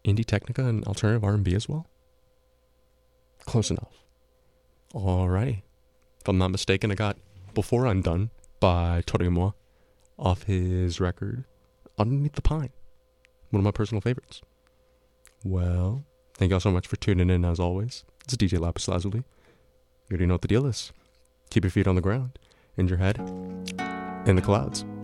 indie technica and alternative R&B as well? Close enough. Alrighty. If I'm not mistaken, I got Before I'm Done by Toriyama off his record Underneath the Pine. One of my personal favorites. Well, thank y'all so much for tuning in as always. It's DJ Lapis Lazuli. You already know what the deal is. Keep your feet on the ground and your head in the clouds.